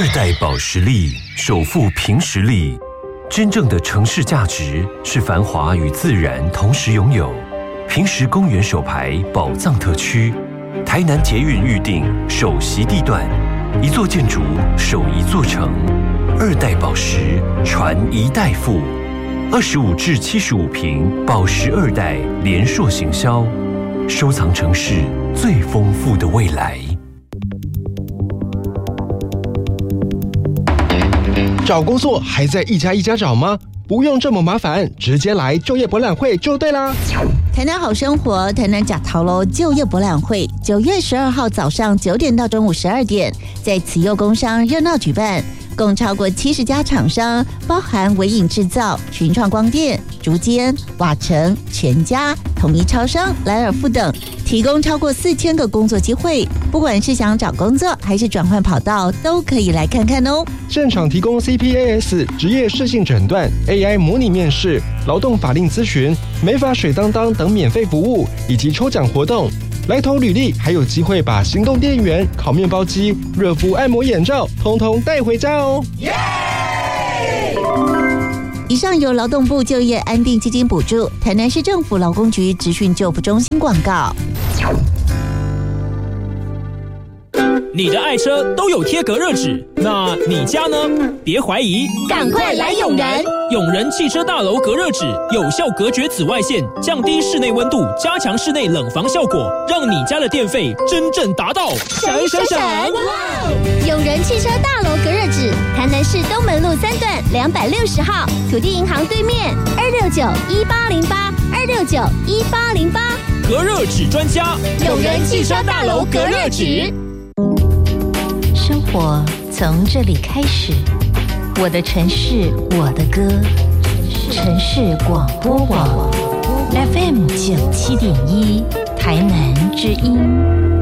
二代保时力首富凭实力，真正的城市价值是繁华与自然同时拥有。凭实公园首排宝藏特区，台南捷运预定首席地段，一座建筑守一座城，二代保时传一代富。25至75坪保时二代联硕行销，收藏城市最丰富的未来。 找工作还在一家一家找吗？不用这么麻烦，直接来就业博览会就对啦。 台南好生活，台南假桃楼就业博览会，9月12号早上9点到中午12点，在慈幼工商热闹举办，共超过70家厂商，包含微影制造、群创光电、竹间、瓦城、全家、统一超商、莱尔富等，提供超过4000个工作机会。不管是想找工作还是转换跑道，都可以来看看哦。 现场提供 CPAS 职业适性诊断、AI 模拟面试、劳动法令咨询、美发水当当等免费服务，以及抽奖活动。来投履历，还有机会把行动电源、烤面包机、热敷按摩眼罩，通通带回家哦！ 以上由劳动部就业安定基金补助，台南市政府劳工局职训就服中心广告。 你的爱车都有贴隔热纸，那你家呢？别怀疑， 赶快来永仁！ 永仁汽车大楼隔热纸有效隔绝紫外线，降低室内温度，加强室内冷房效果，让你家的电费真正达到闪闪闪！哇！永仁汽车大楼隔热纸，台南市东门路3段260号，土地银行对面，269-1808，269-1808。 隔热纸专家， 永仁汽车大楼隔热纸。 生活从这里开始，我的城市，我的歌，城市广播网 FM97.1，台南之音。